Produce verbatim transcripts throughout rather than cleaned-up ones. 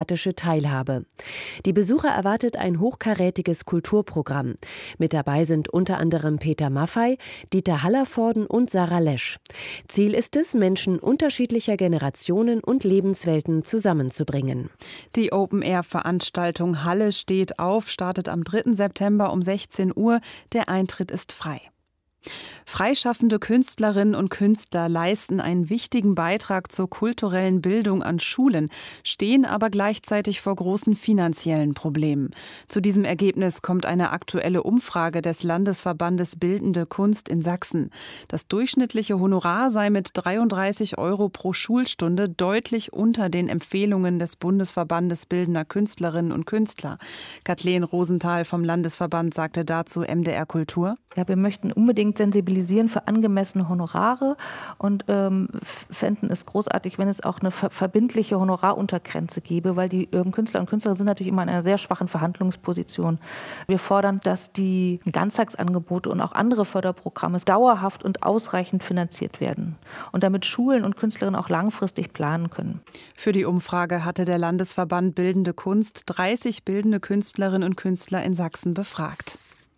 demokratische Teilhabe. Die Besucher erwartet ein hochkarätiges Kulturprogramm. Mit dabei sind unter anderem Peter Maffay, Dieter Hallervorden und Sarah Lesch. Ziel ist es, Menschen unterschiedlicher Generationen und Lebenswelten zusammenzubringen. Die Open-Air-Veranstaltung Halle steht auf, startet am dritten September um sechzehn Uhr. Der Eintritt ist frei. Freischaffende Künstlerinnen und Künstler leisten einen wichtigen Beitrag zur kulturellen Bildung an Schulen, stehen aber gleichzeitig vor großen finanziellen Problemen. Zu diesem Ergebnis kommt eine aktuelle Umfrage des Landesverbandes Bildende Kunst in Sachsen. Das durchschnittliche Honorar sei mit dreiunddreißig Euro pro Schulstunde deutlich unter den Empfehlungen des Bundesverbandes Bildender Künstlerinnen und Künstler. Kathleen Rosenthal vom Landesverband sagte dazu M D R Kultur: Ja, wir möchten unbedingt sensibilisieren für angemessene Honorare und ähm, fänden es großartig, wenn es auch eine ver- verbindliche Honoraruntergrenze gäbe, weil die ähm, Künstler und Künstlerinnen sind natürlich immer in einer sehr schwachen Verhandlungsposition. Wir fordern, dass die Ganztagsangebote und auch andere Förderprogramme dauerhaft und ausreichend finanziert werden und damit Schulen und Künstlerinnen auch langfristig planen können. Für die Umfrage hatte der Landesverband Bildende Kunst dreißig bildende Künstlerinnen und Künstler in Sachsen befragt.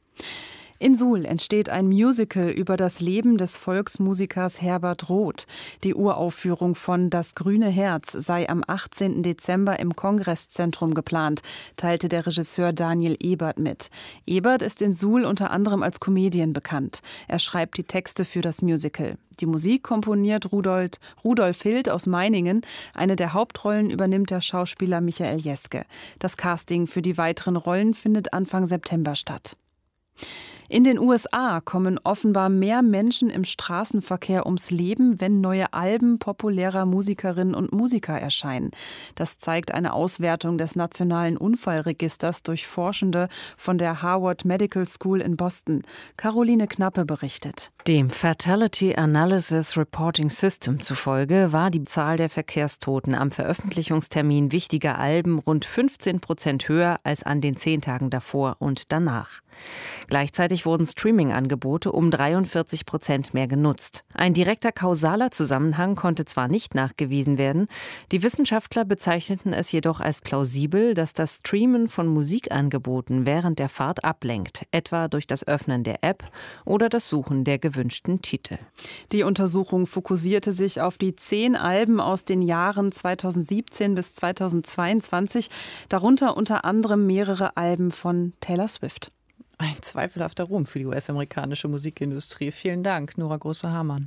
In Suhl entsteht ein Musical über das Leben des Volksmusikers Herbert Roth. Die Uraufführung von Das grüne Herz sei am achtzehnten Dezember im Kongresszentrum geplant, teilte der Regisseur Daniel Ebert mit. Ebert ist in Suhl unter anderem als Comedian bekannt. Er schreibt die Texte für das Musical. Die Musik komponiert Rudolf, Rudolf Hild aus Meiningen. Eine der Hauptrollen übernimmt der Schauspieler Michael Jeske. Das Casting für die weiteren Rollen findet Anfang September statt. In den U S A kommen offenbar mehr Menschen im Straßenverkehr ums Leben, wenn neue Alben populärer Musikerinnen und Musiker erscheinen. Das zeigt eine Auswertung des Nationalen Unfallregisters durch Forschende von der Harvard Medical School in Boston. Caroline Knappe berichtet. Dem Fatality Analysis Reporting System zufolge war die Zahl der Verkehrstoten am Veröffentlichungstermin wichtiger Alben rund fünfzehn Prozent höher als an den zehn Tagen davor und danach. Gleichzeitig wurden Streaming-Angebote um dreiundvierzig Prozent mehr genutzt. Ein direkter kausaler Zusammenhang konnte zwar nicht nachgewiesen werden, die Wissenschaftler bezeichneten es jedoch als plausibel, dass das Streamen von Musikangeboten während der Fahrt ablenkt, etwa durch das Öffnen der App oder das Suchen der gewünschten Titel. Die Untersuchung fokussierte sich auf die zehn Alben aus den Jahren zweitausendsiebzehn bis zweitausendzweiundzwanzig, darunter unter anderem mehrere Alben von Taylor Swift. Ein zweifelhafter Ruhm für die U S-amerikanische Musikindustrie. Vielen Dank, Nora Große-Hamann.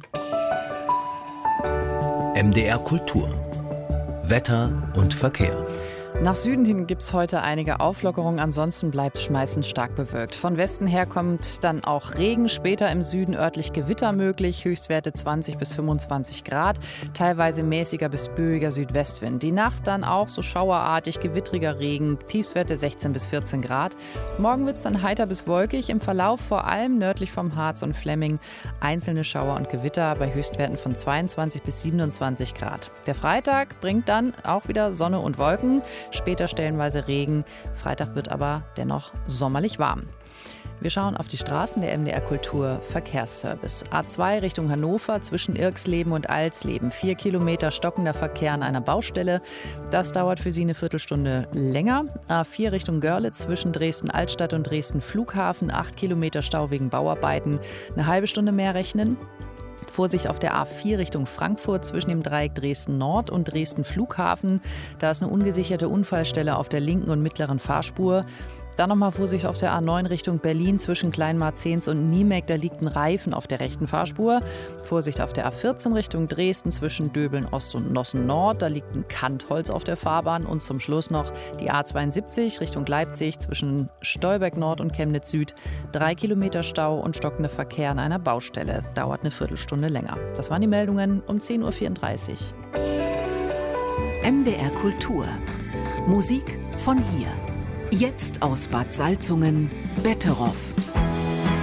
M D R Kultur. Wetter und Verkehr. Nach Süden hin gibt es heute einige Auflockerungen, ansonsten bleibt schmeißend stark bewölkt. Von Westen her kommt dann auch Regen, später im Süden örtlich Gewitter möglich, Höchstwerte zwanzig bis fünfundzwanzig Grad, teilweise mäßiger bis böiger Südwestwind. Die Nacht dann auch so schauerartig, gewittriger Regen, Tiefstwerte sechzehn bis vierzehn Grad. Morgen wird es dann heiter bis wolkig, im Verlauf vor allem nördlich vom Harz und Flemming einzelne Schauer und Gewitter bei Höchstwerten von zweiundzwanzig bis siebenundzwanzig Grad. Der Freitag bringt dann auch wieder Sonne und Wolken, später stellenweise Regen. Freitag wird aber dennoch sommerlich warm. Wir schauen auf die Straßen der M D R Kultur Verkehrsservice. A zwei Richtung Hannover zwischen Irxleben und Alsleben. Vier Kilometer stockender Verkehr an einer Baustelle. Das dauert für Sie eine Viertelstunde länger. A vier Richtung Görlitz zwischen Dresden-Altstadt und Dresden-Flughafen. Acht Kilometer Stau wegen Bauarbeiten. Eine halbe Stunde mehr rechnen. Vorsicht auf der A vier Richtung Frankfurt zwischen dem Dreieck Dresden-Nord und Dresden-Flughafen. Da ist eine ungesicherte Unfallstelle auf der linken und mittleren Fahrspur. Dann nochmal Vorsicht auf der A neun Richtung Berlin zwischen Kleinmarzens und Niemek. Da liegt ein Reifen auf der rechten Fahrspur. Vorsicht auf der A vierzehn Richtung Dresden zwischen Döbeln Ost und Nossen Nord. Da liegt ein Kantholz auf der Fahrbahn. Und zum Schluss noch die A zweiundsiebzig Richtung Leipzig zwischen Stolberg Nord und Chemnitz Süd. Drei Kilometer Stau und stockender Verkehr an einer Baustelle. Dauert eine Viertelstunde länger. Das waren die Meldungen um zehn Uhr vierunddreißig. M D R Kultur. Musik von hier. Jetzt aus Bad Salzungen, Betteroff.